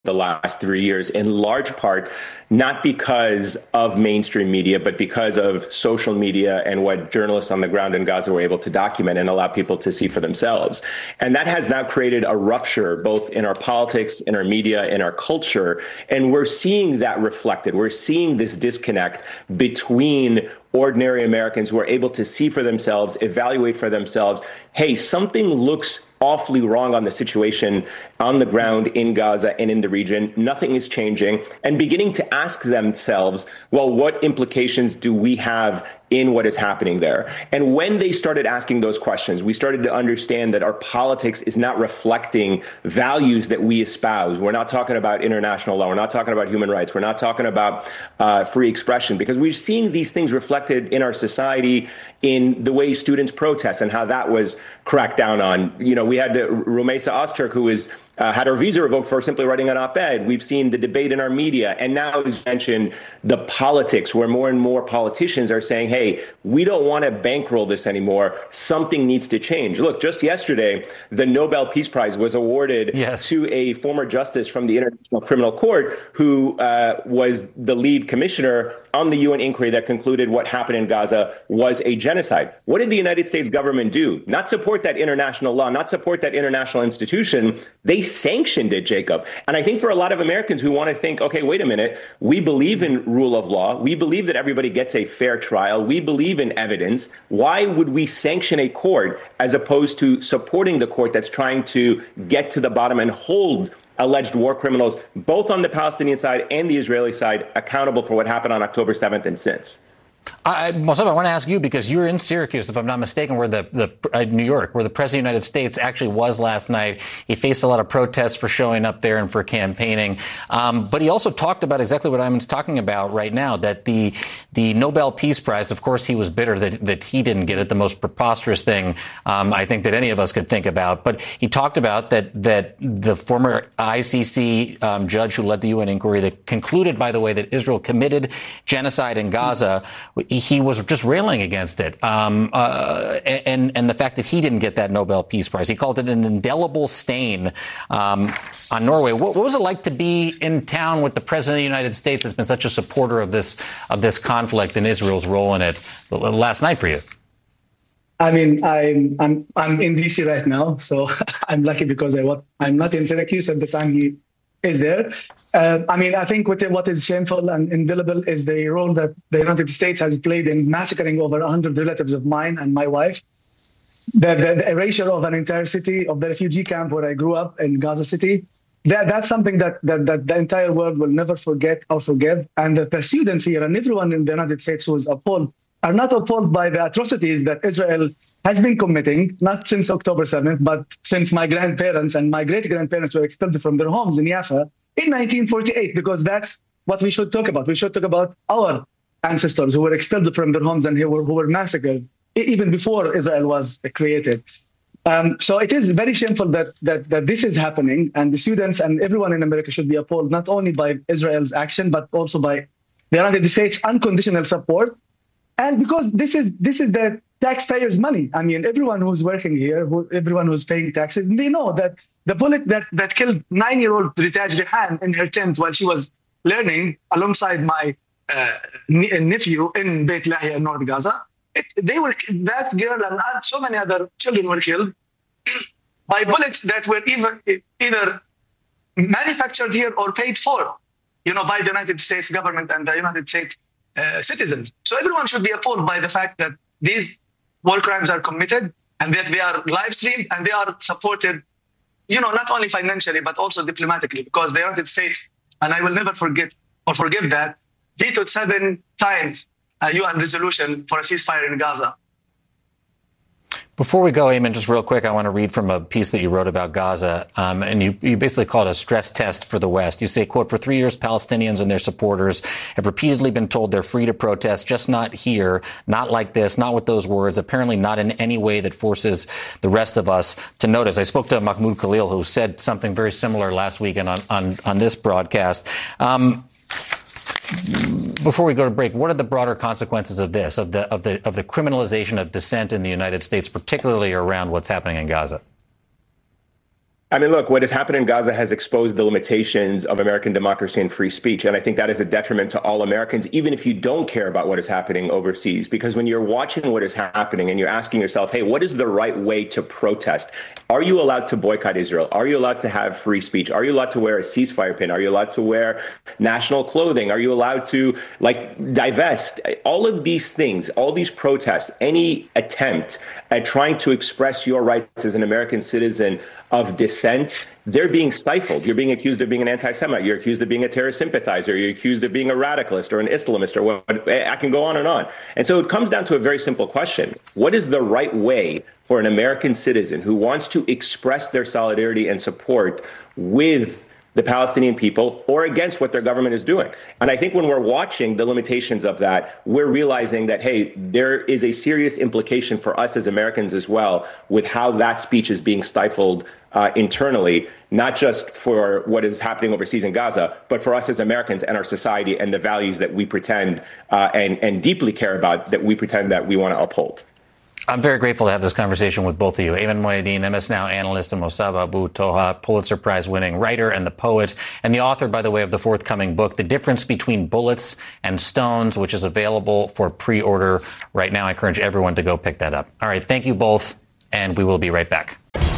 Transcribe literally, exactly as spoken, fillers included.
the last three years, in large part, not because of mainstream media, but because of social media and what journalists on the ground in Gaza were able to document and allow people to see for themselves. And that has now created a rupture, both in our politics, in our media, in our culture. And we're seeing that reflected. We're seeing this disconnect between ordinary Americans who are able to see for themselves, evaluate for themselves, hey, something looks awfully wrong on the situation on the ground in Gaza and in the region. Nothing is changing, and beginning to ask themselves, well, what implications do we have in what is happening there? And when they started asking those questions, we started to understand that our politics is not reflecting values that we espouse. We're not talking about international law. We're not talking about human rights. We're not talking about uh, free expression, because we're seeing these things reflected in our society in the way students protest and how that was cracked down on. You know, we had uh, Rumeysa Ozturk, who was Uh, had her visa revoked for simply writing an op-ed. We've seen the debate in our media. And now, as mentioned, the politics, where more and more politicians are saying, hey, we don't want to bankroll this anymore. Something needs to change. Look, just yesterday, the Nobel Peace Prize was awarded yes. to a former justice from the International Criminal Court who uh, was the lead commissioner on the U N inquiry that concluded what happened in Gaza was a genocide. What did the United States government do? Not support that international law, not support that international institution. They sanctioned it, Jacob. And I think for a lot of Americans who want to think, okay, wait a minute, we believe in rule of law. We believe that everybody gets a fair trial. We believe in evidence. Why would we sanction a court as opposed to supporting the court that's trying to get to the bottom and hold alleged war criminals, both on the Palestinian side and the Israeli side, accountable for what happened on October seventh and since? I, Mossab, I want to ask you, because you're in Syracuse, if I'm not mistaken, where the, the uh, New York, where the President of the United States actually was last night. He faced a lot of protests for showing up there and for campaigning. Um, but he also talked about exactly what Ayman's talking about right now, that the the Nobel Peace Prize, of course, he was bitter that, that he didn't get it, the most preposterous thing um, I think that any of us could think about. But he talked about that, that the former I C C um, judge who led the U N inquiry that concluded, by the way, that Israel committed genocide in Gaza, he was just railing against it, um, uh, and and the fact that he didn't get that Nobel Peace Prize. He called it an indelible stain um, on Norway. What, what was it like to be in town with the President of the United States, that's been such a supporter of this of this conflict and Israel's role in it, last night for you? I mean, I'm I'm I'm in D C right now, so I'm lucky because I I'm not in Syracuse at the time he is there. Uh, I mean, I think what, what is shameful and indelible is the role that the United States has played in massacring over one hundred relatives of mine and my wife. The, the, the erasure of an entire city, of the refugee camp where I grew up in Gaza City, that, that's something that, that, that the entire world will never forget or forgive. And the, the students here and everyone in the United States who is appalled are not appalled by the atrocities that Israel has been committing, not since October seventh, but since my grandparents and my great-grandparents were expelled from their homes in Jaffa in nineteen forty-eight, because that's what we should talk about. We should talk about our ancestors who were expelled from their homes and who were, who were massacred even before Israel was created. Um, so it is very shameful that, that that this is happening, and the students and everyone in America should be appalled not only by Israel's action, but also by the United States' unconditional support. And because this is this is the taxpayers' money. I mean, everyone who's working here, who, everyone who's paying taxes, they know that the bullet that, that killed nine-year-old Ritaj Rihan in her tent while she was learning alongside my uh, nephew in Beit Lahia in North Gaza, it, they were that girl and so many other children were killed by bullets that were either, either manufactured here or paid for, you know, by the United States government and the United States uh, citizens. So everyone should be appalled by the fact that these war crimes are committed and that they are live streamed and they are supported, you know, not only financially, but also diplomatically, because the United States, and I will never forget or forgive that, vetoed seven times a U N resolution for a ceasefire in Gaza. Before we go, Ayman, just real quick, I want to read from a piece that you wrote about Gaza, um, and you, you basically call it a stress test for the West. You say, quote, for three years, Palestinians and their supporters have repeatedly been told they're free to protest, just not here, not like this, not with those words, apparently not in any way that forces the rest of us to notice. I spoke to Mahmoud Khalil, who said something very similar last week on, on, on this broadcast. Um, Before we go to break, what are the broader consequences of this, of the of the of the criminalization of dissent in the United States, particularly around what's happening in Gaza? I mean, look, what has happened in Gaza has exposed the limitations of American democracy and free speech. And I think that is a detriment to all Americans, even if you don't care about what is happening overseas. Because when you're watching what is happening and you're asking yourself, hey, what is the right way to protest? Are you allowed to boycott Israel? Are you allowed to have free speech? Are you allowed to wear a ceasefire pin? Are you allowed to wear national clothing? Are you allowed to, like, divest? All of these things, all these protests, any attempt at trying to express your rights as an American citizen of dissent, they're being stifled. You're being accused of being an anti-Semite. You're accused of being a terrorist sympathizer. You're accused of being a radicalist or an Islamist or what. I can go on and on. And so it comes down to a very simple question. What is the right way for an American citizen who wants to express their solidarity and support with the Palestinian people or against what their government is doing? And I think when we're watching the limitations of that, we're realizing that, hey, there is a serious implication for us as Americans as well with how that speech is being stifled uh, internally, not just for what is happening overseas in Gaza, but for us as Americans and our society and the values that we pretend uh, and, and deeply care about, that we pretend that we want to uphold. I'm very grateful to have this conversation with both of you. Ayman Mohyeldin, M S Now analyst, and Mossab Abu Toha, Pulitzer Prize winning writer and the poet, and the author, by the way, of the forthcoming book, The Difference Between Bullets and Stones, which is available for pre-order right now. I encourage everyone to go pick that up. All right. Thank you both, and we will be right back.